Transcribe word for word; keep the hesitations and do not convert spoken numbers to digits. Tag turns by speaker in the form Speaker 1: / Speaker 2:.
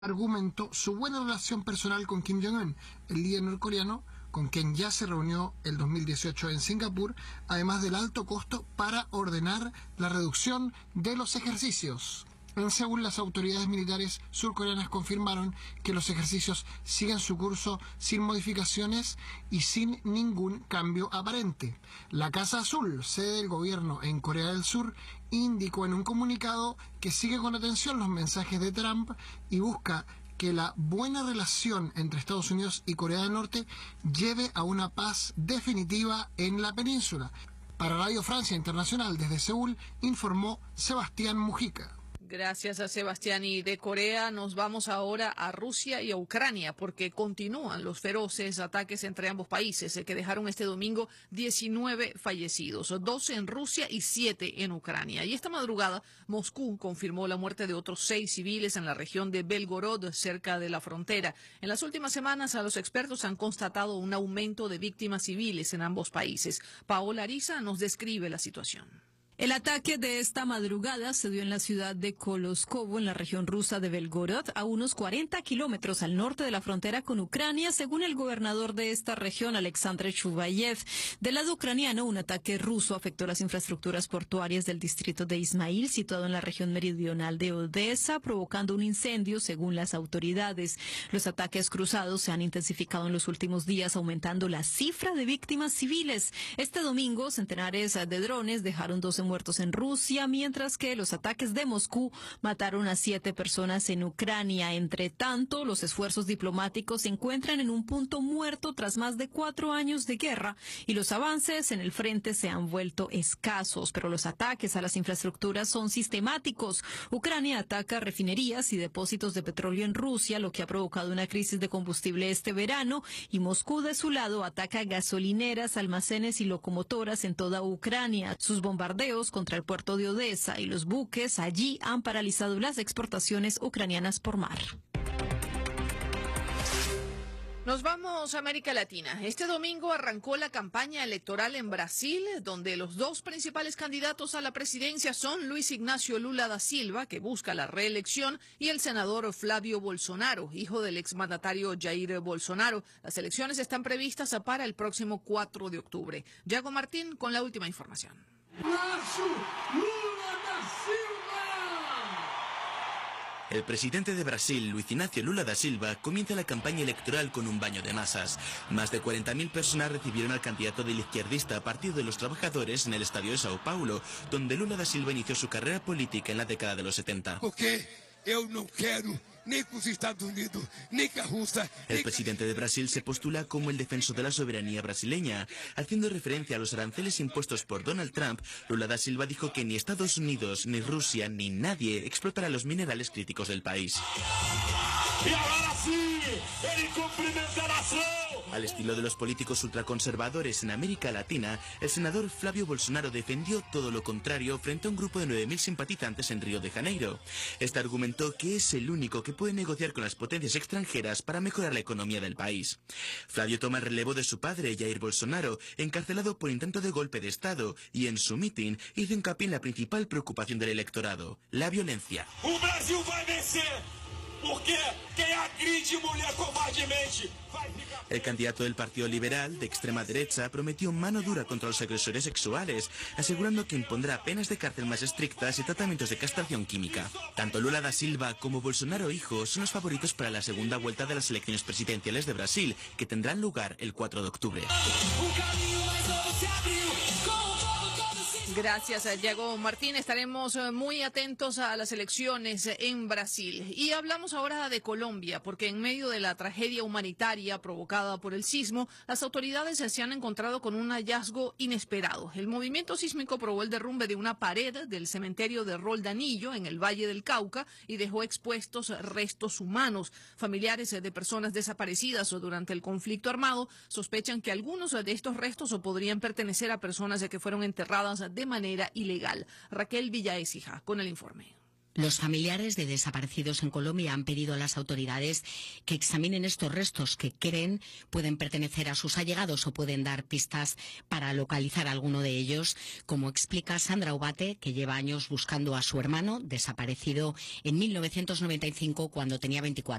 Speaker 1: argumentó su buena relación personal con Kim Jong-un, el líder norcoreano, con quien ya se reunió el dos mil dieciocho en Singapur, además del alto costo para ordenar la reducción de los ejercicios. En Seúl, las autoridades militares surcoreanas confirmaron que los ejercicios siguen su curso sin modificaciones y sin ningún cambio aparente. La Casa Azul, sede del gobierno en Corea del Sur, indicó en un comunicado que sigue con atención los mensajes de Trump y busca que la buena relación entre Estados Unidos y Corea del Norte lleve a una paz definitiva en la península. Para Radio Francia Internacional, desde Seúl, informó Sebastián Mujica.
Speaker 2: Gracias a Sebastián. Y de Corea nos vamos ahora a Rusia y a Ucrania, porque continúan los feroces ataques entre ambos países que dejaron este domingo diecinueve fallecidos, doce en Rusia y siete en Ucrania. Y esta madrugada Moscú confirmó la muerte de otros seis civiles en la región de Belgorod, cerca de la frontera. En las últimas semanas, a los expertos han constatado un aumento de víctimas civiles en ambos países. Paola Ariza nos describe la situación.
Speaker 3: El ataque de esta madrugada se dio en la ciudad de Koloskovo, en la región rusa de Belgorod, a unos cuarenta kilómetros al norte de la frontera con Ucrania, según el gobernador de esta región, Alexander Chuvayev. Del lado ucraniano, un ataque ruso afectó las infraestructuras portuarias del distrito de Ismail, situado en la región meridional de Odessa, provocando un incendio, según las autoridades. Los ataques cruzados se han intensificado en los últimos días, aumentando la cifra de víctimas civiles. Este domingo, centenares de drones dejaron doce muertos en Rusia, mientras que los ataques de Moscú mataron a siete personas en Ucrania. Entre tanto, los esfuerzos diplomáticos se encuentran en un punto muerto tras más de cuatro años de guerra y los avances en el frente se han vuelto escasos, pero los ataques a las infraestructuras son sistemáticos. Ucrania ataca refinerías y depósitos de petróleo en Rusia, lo que ha provocado una crisis de combustible este verano, y Moscú, de su lado, ataca gasolineras, almacenes y locomotoras en toda Ucrania. Sus bombardeos contra el puerto de Odessa y los buques allí han paralizado las exportaciones ucranianas por mar.
Speaker 2: Nos vamos a América Latina. Este domingo arrancó la campaña electoral en Brasil, donde los dos principales candidatos a la presidencia son Luis Ignacio Lula da Silva, que busca la reelección, y el senador Flavio Bolsonaro, hijo del exmandatario Jair Bolsonaro. Las elecciones están previstas para el próximo cuatro de octubre. Yago Martín con la última información.
Speaker 4: El presidente de Brasil, Luis Ignacio Lula da Silva, comienza la campaña electoral con un baño de masas. Más de cuarenta mil personas recibieron al candidato del izquierdista Partido de los Trabajadores en el estadio de Sao Paulo, donde Lula da Silva inició su carrera política en la década de los setenta.
Speaker 5: Porque eu não quero ni con los Estados Unidos, ni con Rusia.
Speaker 4: El presidente de Brasil se postula como el defensor de la soberanía brasileña. Haciendo referencia a los aranceles impuestos por Donald Trump, Lula da Silva dijo que ni Estados Unidos, ni Rusia, ni nadie explotará los minerales críticos del país.
Speaker 6: Y ahora sí, el cumplimiento de la nación.
Speaker 4: Al estilo de los políticos ultraconservadores en América Latina, el senador Flavio Bolsonaro defendió todo lo contrario frente a un grupo de nueve mil simpatizantes en Río de Janeiro. Este argumentó que es el único que puede negociar con las potencias extranjeras para mejorar la economía del país. Flavio toma el relevo de su padre, Jair Bolsonaro, encarcelado por intento de golpe de Estado, y en su mitin hizo hincapié en la principal preocupación del electorado, la violencia.
Speaker 6: ¡El Brasil va a vencer! Porque quem agride mulher covardemente vai ficar...
Speaker 4: El candidato del Partido Liberal, de extrema derecha, prometió mano dura contra los agresores sexuales, asegurando que impondrá penas de cárcel más estrictas y tratamientos de castración química. Tanto Lula da Silva como Bolsonaro hijo son los favoritos para la segunda vuelta de las elecciones presidenciales de Brasil, que tendrán lugar el cuatro de octubre.
Speaker 2: Gracias a Yago Martín. Estaremos muy atentos a las elecciones en Brasil. Y hablamos ahora de Colombia, porque en medio de la tragedia humanitaria provocada por el sismo, las autoridades se han encontrado con un hallazgo inesperado. El movimiento sísmico probó el derrumbe de una pared del cementerio de Roldanillo, en el Valle del Cauca, y dejó expuestos restos humanos. Familiares de personas desaparecidas durante el conflicto armado sospechan que algunos de estos restos podrían pertenecer a personas que fueron enterradas de de manera ilegal. Raquel Villaécija con el informe.
Speaker 7: Los familiares de desaparecidos en Colombia han pedido a las autoridades que examinen estos restos que creen pueden pertenecer a sus allegados o pueden dar pistas para localizar a alguno de ellos, como explica Sandra Ubate, que lleva años buscando a su hermano, desaparecido en mil novecientos noventa y cinco cuando tenía veinticuatro.